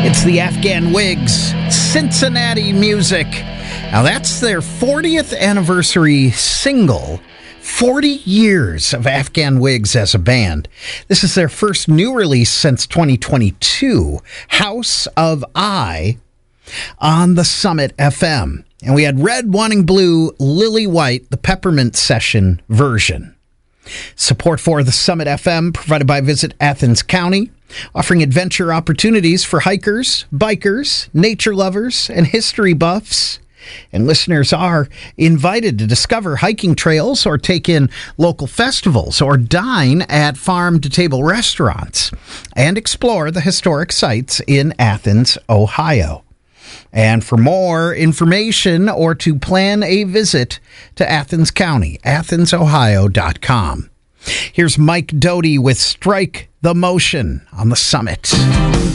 It's the Afghan Wigs, Cincinnati Music. Now that's their 40th anniversary single. 40 years of Afghan Wigs as a band. This is their first new release since 2022, House of I, on the Summit FM. And we had Red Wanting Blue, Lily White, the Peppermint Session version. Support for the Summit FM provided by Visit Athens County, offering adventure opportunities for hikers, bikers, nature lovers, and history buffs. And listeners are invited to discover hiking trails or take in local festivals or dine at farm-to-table restaurants and explore the historic sites in Athens, Ohio. And for more information or to plan a visit to Athens County, AthensOhio.com. Here's Mike Doty with Strike the Motion on the Summit.